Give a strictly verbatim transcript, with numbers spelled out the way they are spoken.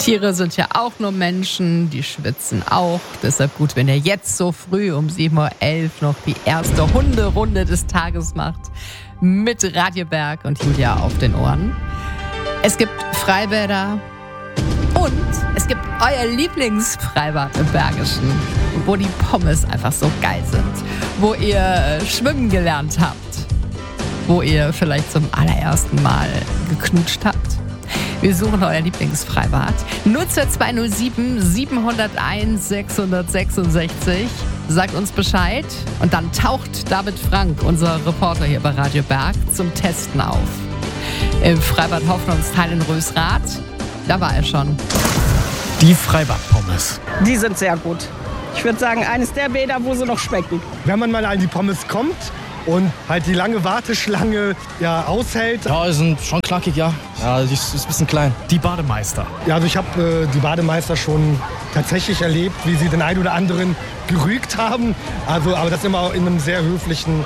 Tiere sind ja auch nur Menschen, die schwitzen auch. Deshalb gut, wenn ihr jetzt so früh um sieben Uhr elf noch die erste Hunderunde des Tages macht mit Radio Berg und Julia auf den Ohren. Es gibt Freibäder und es gibt euer Lieblingsfreibad im Bergischen, wo die Pommes einfach so geil sind, wo ihr schwimmen gelernt habt, wo ihr vielleicht zum allerersten Mal geknutscht habt. Wir suchen euer Lieblingsfreibad. null zwei zwei null sieben sieben null eins sechs sechs sechs. Sagt uns Bescheid und dann taucht David Frank, unser Reporter hier bei Radio Berg, zum Testen auf. Im Freibad Hoffnungsteil in Rösrath, da war er schon. Die Freibad-Pommes. Die sind sehr gut. Ich würde sagen, eines der Bäder, wo sie noch schmecken. Wenn man mal an die Pommes kommt und halt die lange Warteschlange ja, aushält. Ja, die sind schon knackig, ja. Ja, die ist, ist ein bisschen klein. Die Bademeister. Ja, also ich habe äh, die Bademeister schon tatsächlich erlebt, wie sie den einen oder anderen gerügt haben. Also, aber das immer in einem sehr höflichen